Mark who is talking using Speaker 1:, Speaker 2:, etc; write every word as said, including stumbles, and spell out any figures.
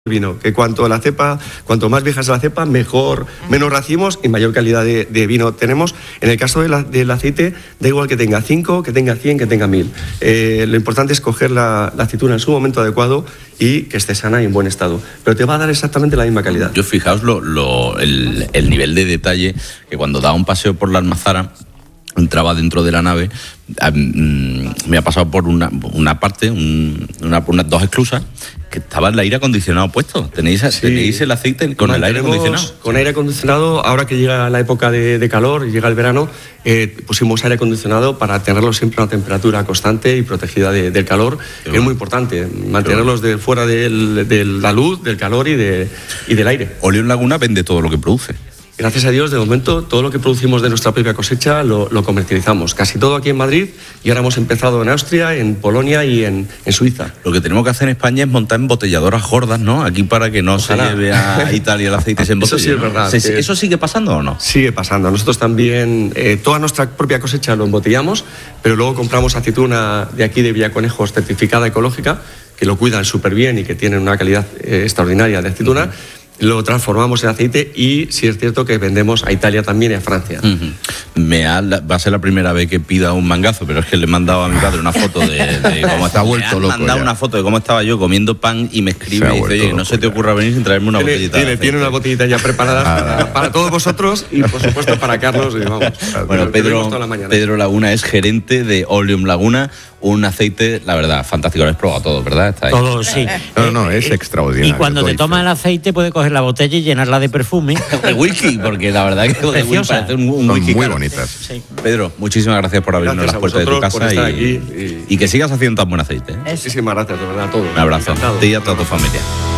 Speaker 1: vino, que cuanto la cepa, cuanto más vieja es la cepa, mejor, menos racimos y mayor calidad de, de vino tenemos. En el caso de la, del aceite, da igual que tenga cinco, que tenga cien, que tenga mil. Eh, lo importante es coger la, la aceituna en su momento adecuado y que esté sana y en buen estado. Pero te va a dar exactamente la misma calidad.
Speaker 2: Yo fijaos lo, lo, el, el nivel de detalle que cuando daba un paseo por la Almazara, entraba dentro de la nave, um, me ha pasado por una, una parte, un, una, unas dos esclusas, que estaba el aire acondicionado puesto. Tenéis, sí. tenéis el aceite con el aire acondicionado.
Speaker 1: Con aire acondicionado, ahora que llega la época de, de calor y llega el verano, eh, pusimos aire acondicionado para tenerlo siempre a una temperatura constante y protegida de, del calor. Bueno. Es muy importante mantenerlos de, fuera de, de la luz, del calor y, de, y del aire.
Speaker 2: Oleón Laguna vende todo lo que produce.
Speaker 1: Gracias a Dios, de momento, todo lo que producimos de nuestra propia cosecha lo, lo comercializamos. Casi todo aquí en Madrid, y ahora hemos empezado en Austria, en Polonia y en, en Suiza.
Speaker 2: Lo que tenemos que hacer en España es montar embotelladoras gordas, ¿no? Aquí para que no Ojalá. se lleve a Italia el aceite y se embotelle.
Speaker 1: Eso sí es verdad.
Speaker 2: ¿no? ¿Eso sigue pasando o no?
Speaker 1: Sigue pasando. Nosotros también, eh, toda nuestra propia cosecha lo embotellamos, pero luego compramos aceituna de aquí, de Villaconejos, certificada ecológica, que lo cuidan súper bien y que tienen una calidad eh, extraordinaria de aceituna. Uh-huh. Lo transformamos en aceite y sí es cierto que vendemos a Italia también y a Francia.
Speaker 2: Uh-huh. Me ha, va a ser la primera vez que pida un mangazo, pero es que le he mandado a mi padre una foto de, de cómo está vuelto loco. Me ha mandado ya. una foto de cómo estaba yo comiendo pan y me escribe y dice, oye, no se te ocurra venir sin traerme una
Speaker 1: tiene,
Speaker 2: botellita.
Speaker 1: Tiene, tiene una botellita ya preparada para, para todos vosotros y por supuesto para Carlos. Y vamos,
Speaker 2: bueno, Pedro, Pedro Laguna es gerente de Oleón Laguna, un aceite, la verdad, fantástico. Lo has probado todo, ¿verdad? Está ahí.
Speaker 3: Todo, sí.
Speaker 4: No, no, es extraordinario.
Speaker 3: Y cuando te tomas el aceite puedes coger la botella y llenarla de perfume.
Speaker 2: De whisky, porque la verdad es que de whisky parece un, un
Speaker 4: Son
Speaker 2: whisky
Speaker 4: muy
Speaker 2: caro.
Speaker 4: bonitas.
Speaker 2: Sí. Pedro, muchísimas gracias por abrirnos
Speaker 1: gracias
Speaker 2: las puertas de tu casa y,
Speaker 1: y,
Speaker 2: y que sigas haciendo tan buen aceite. ¿eh?
Speaker 1: Muchísimas gracias, de verdad, a todos.
Speaker 2: Un abrazo.
Speaker 1: Encantado.
Speaker 2: Te y a toda tu familia.